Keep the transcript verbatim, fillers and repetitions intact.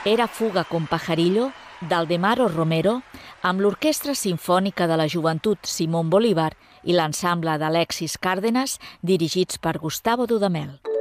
era Fuga con Pajarillo, d'Aldemaro Romero, amb l'Orquestra Simfònica de la Joventut Simón Bolívar i l'ensemble d'Alexis Cárdenas, dirigits per Gustavo Dudamel.